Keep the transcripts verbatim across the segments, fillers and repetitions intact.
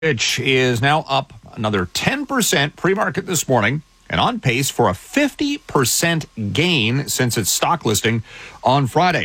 Which is now up another ten percent pre-market this morning and on pace for a fifty percent gain since its stock listing on Friday.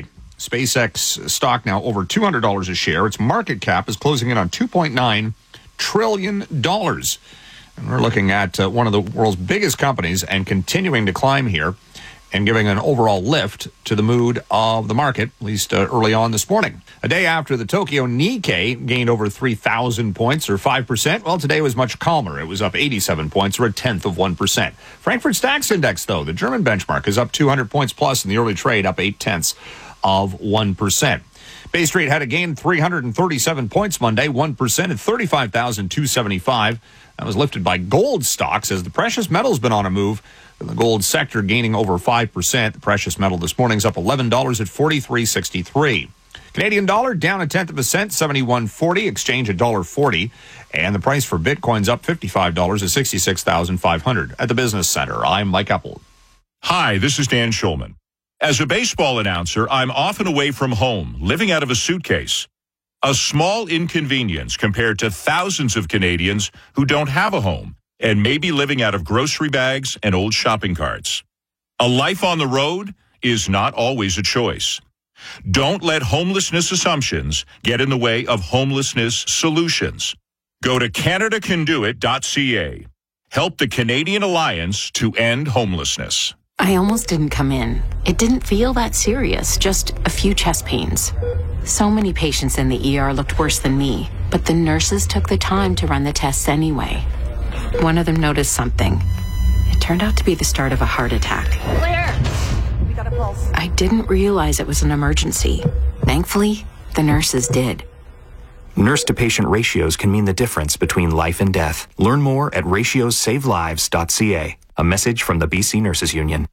SpaceX stock now over two hundred dollars a share. Its market cap is closing in on two point nine trillion dollars. And we're looking at uh, one of the world's biggest companies and continuing to climb here and giving an overall lift to the mood of the market, at least uh, early on this morning. A day after the Tokyo Nikkei gained over three thousand points, or five percent, well, today was much calmer. It was up eighty-seven points, or a tenth of one percent. Frankfurt DAX Index, though, the German benchmark, is up two hundred points plus in the early trade, up eight tenths of one percent. Bay Street had a gain three hundred thirty-seven points Monday, one percent at thirty-five thousand two hundred seventy-five. That was lifted by gold stocks as the precious metal's been on a move. The gold sector gaining over five percent. The precious metal this morning's up eleven dollars at forty-three sixty-three. Canadian dollar down a tenth of a cent, seventy-one forty. Exchange one dollar forty. And the price for Bitcoin's up fifty-five dollars at sixty-six thousand five hundred. At the Business Center, I'm Mike Epple. Hi, this is Dan Schulman. As a baseball announcer, I'm often away from home, living out of a suitcase. A small inconvenience compared to thousands of Canadians who don't have a home and may be living out of grocery bags and old shopping carts. A life on the road is not always a choice. Don't let homelessness assumptions get in the way of homelessness solutions. Go to Canada Can Do It dot C A. Help the Canadian Alliance to end homelessness. I almost didn't come in. It didn't feel that serious, just a few chest pains. So many patients in the E R looked worse than me, but the nurses took the time to run the tests anyway. One of them noticed something. It turned out to be the start of a heart attack. Clear! We got a pulse. I didn't realize it was an emergency. Thankfully, the nurses did. Nurse-to-patient ratios can mean the difference between life and death. Learn more at ratios save lives dot C A. A message from the B C Nurses Union.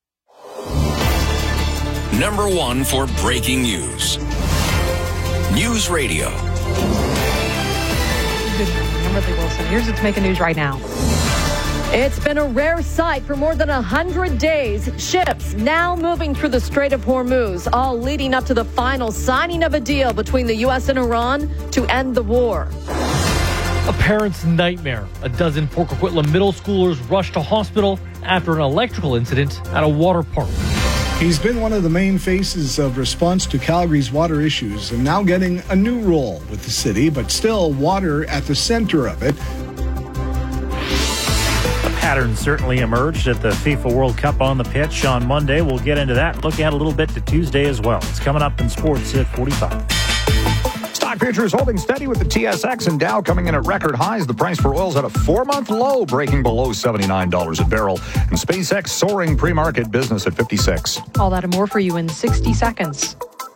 Number one for breaking news. News Radio. Good morning. I'm Ridley Wilson. Here's what's making news right now. It's been a rare sight for more than one hundred days. Ships now moving through the Strait of Hormuz, all leading up to the final signing of a deal between the U S and Iran to end the war. A parent's nightmare. A dozen Port Coquitlam middle schoolers rushed to hospital after an electrical incident at a water park. He's been one of the main faces of response to Calgary's water issues and now getting a new role with the city, but still water at the center of it. A pattern certainly emerged at the FIFA World Cup on the pitch on Monday. We'll get into that. Look at a little bit to Tuesday as well. It's coming up in sports at forty-five. Stock futures holding steady with the T S X and Dow coming in at record highs. The price for oil's at a four-month low, breaking below seventy-nine dollars a barrel. And SpaceX soaring pre-market business at fifty-six. All that and more for you in sixty seconds.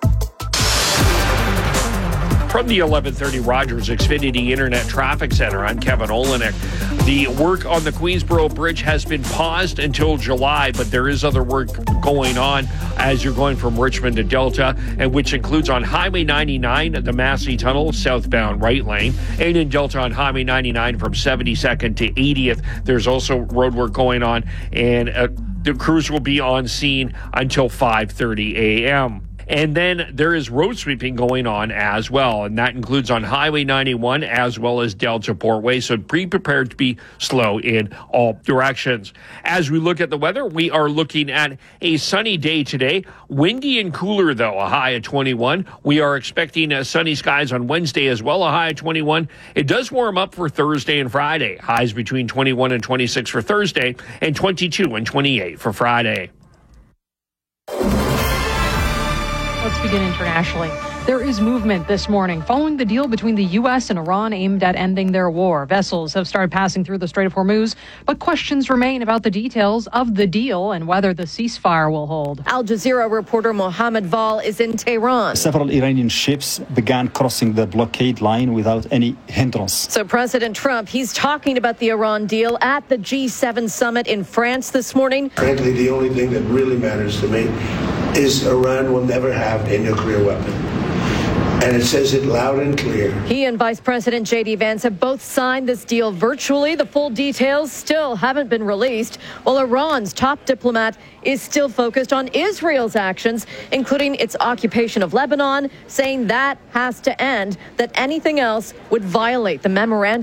From the eleven thirty Rogers Xfinity Internet Traffic Center, I'm Kevin Olenek. The work on the Queensboro Bridge has been paused until July, but there is other work going on as you're going from Richmond to Delta, and which includes on Highway ninety-nine at the Massey Tunnel, southbound right lane, and in Delta on Highway ninety-nine from seventy-second to eightieth. There's also road work going on, and uh, the crews will be on scene until five thirty a.m. And then there is road sweeping going on as well, and that includes on Highway ninety-one as well as Delta Portway, so be prepared to be slow in all directions. As we look at the weather, we are looking at a sunny day today, windy and cooler though, a high of twenty-one. We are expecting uh, sunny skies on Wednesday as well, a high of twenty-one. It does warm up for Thursday and Friday, highs between twenty-one and twenty-six for Thursday and twenty-two and twenty-eight for Friday. Let's begin internationally. There is movement this morning following the deal between the U S and Iran aimed at ending their war. Vessels have started passing through the Strait of Hormuz, but questions remain about the details of the deal and whether the ceasefire will hold. Al Jazeera reporter Mohammed Val is in Tehran. Several Iranian ships began crossing the blockade line without any hindrance. So President Trump, he's talking about the Iran deal at the G seven summit in France this morning. Frankly, the only thing that really matters to me is Iran will never have a nuclear weapon. And it says it loud and clear. He and Vice President J D Vance have both signed this deal virtually. The full details still haven't been released, while Iran's top diplomat is still focused on Israel's actions, including its occupation of Lebanon, saying that has to end, that anything else would violate the memorandum.